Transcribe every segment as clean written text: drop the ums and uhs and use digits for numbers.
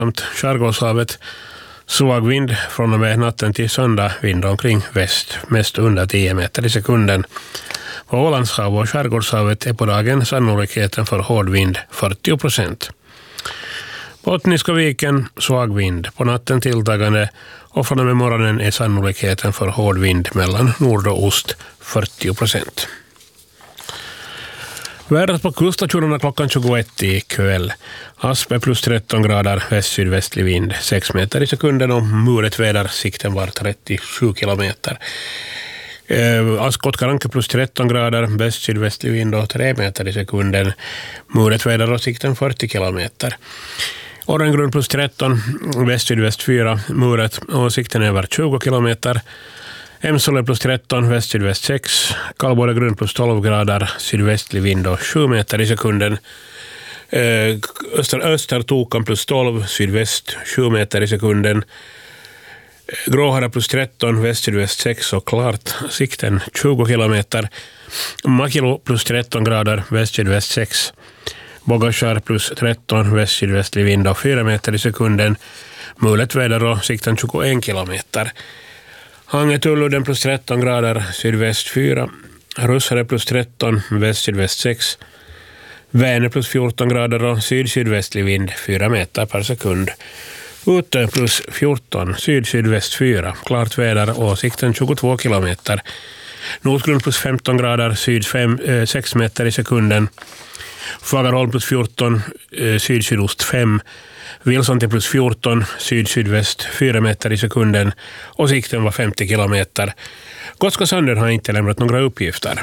Samt skärgårdshavet svag vind från och med natten till söndag, vind omkring väst, mest under 10 meter i sekunden. På Ålandshav och skärgårdshavet är på dagen sannolikheten för hård vind 40%. Bottniska viken svag vind, på natten tilltagande och från och med morgonen är sannolikheten för hård vind mellan nord och ost 40%. Vädret på kuststationerna klockan 21 ikväll. Aspe plus 13 grader, väst-sydvästlig vind 6 meter i sekunden och muret väder, sikten var 37 kilometer. Askotkaranke plus 13 grader, väst-sydvästlig vind och 3 meter i sekunden. Muret väder och sikten 40 kilometer. Orrengrund plus 13, väst-sydväst 4, muret och sikten över 20 kilometer. Emsole plus 13, väst-sydväst 6, Kallborregrund plus 12 grader, sydvästlig vind och 7 meter i sekunden. Östertokan plus 12, sydväst 7 meter i sekunden. Gråhara plus 13, väst-sydväst 6 och klart, sikten 20 kilometer. Makilo plus 13 grader, väst-sydväst 6. Bogaskär plus 13, väst-sydvästlig vind och 4 meter i sekunden. Mulet väder och sikten 21 kilometer. Hangetullunden plus 13 grader, sydväst 4. Russare plus 13, väst-sydväst 6. Vänern plus 14 grader och syd-sydvästlig vind 4 meter per sekund. Ute plus 14, syd-sydväst 4. Klart väder och sikten 22 kilometer. Nordgrund plus 15 grader, syd 6 meter i sekunden. Fagerholm plus 14, syd-sydost 5. Wilson plus 14, syd-sydväst 4 meter i sekunden och sikten var 50 kilometer. Gotska Sönder har inte lämnat några uppgifter.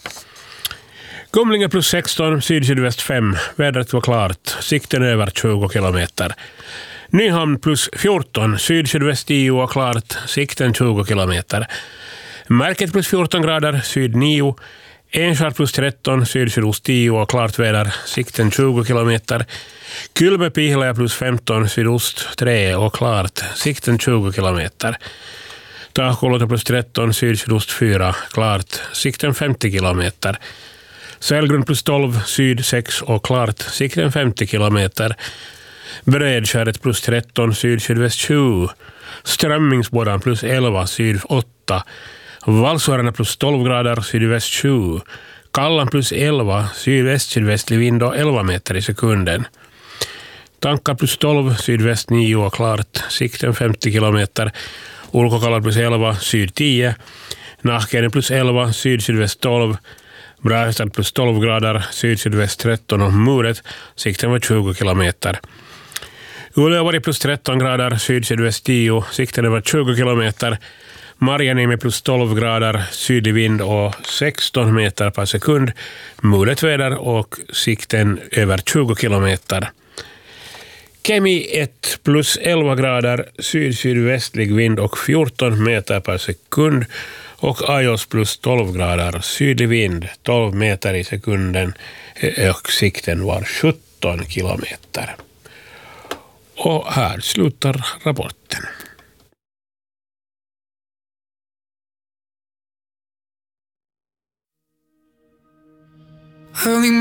Kumlinge plus 16, syd-sydväst 5. Vädret var klart, sikten över 20 kilometer. Nyhamn plus 14, syd-sydväst 10 och klart, sikten 20 kilometer. Märket plus 14 grader, syd 9. Enskär plus 13, syd-sydost 10 och klart väder, sikten 20 kilometer. Kylmäpihla plus 15, sydost 3 och klart, sikten 20 kilometer. Tahkolota plus 13, syd-sydost 4, klart, sikten 50 kilometer. Sälgrund plus 12, syd 6 och klart, sikten 50 kilometer. Bredskäret plus 13, syd-sydväst 20. Strömmingsbodan plus 11, syd 8. Valsvararna plus 12 grader, sydväst 20. Kallan plus 11, sydväst-sydvästlig vind och 11 meter i sekunden. Tankar plus 12, sydväst 9 och klart, sikten 50 kilometer. Ulkokallar plus 11, syd 10. Nahkenen plus 11, syd-sydväst 12. Brahestad plus 12 grader, syd-sydväst 13 och muret, sikten var 20 kilometer. Uleåvari plus 13 grader, syd-sydväst 10, sikten var 20 kilometer. Marjaniemi plus 12 grader, sydlig vind och 16 meter per sekund. Mulet väder och sikten över 20 kilometer. Kemi 1 plus 11 grader, syd-sydvästlig vind och 14 meter per sekund. Och Ajos plus 12 grader, sydlig vind 12 meter i sekunden och sikten var 17 kilometer. Och här slutar rapporten. Early